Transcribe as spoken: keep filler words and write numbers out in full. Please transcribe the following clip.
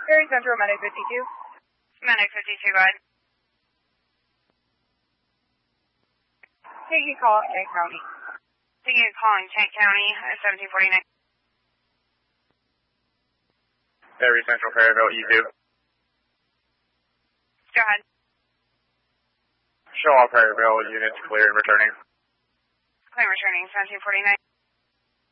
Perry Central, Medic fifty-two. Medic fifty-two, go ahead. Thank you, call Tank County. Thank you for calling Tank County, seventeen forty-nine. Perry Central, Perryville, E two. Go ahead. Show all Perryville units clear and returning. Clear and returning, seventeen forty-nine.